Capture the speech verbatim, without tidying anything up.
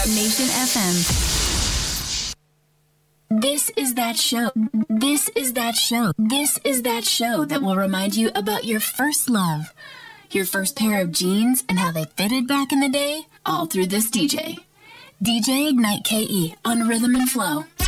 Nation F M. This is that show. This is that show. This is that show that will remind you about your first love, your first pair of jeans and how they fitted back in the day, all through this D J. D J Ignite K E on Rhythm and Flow.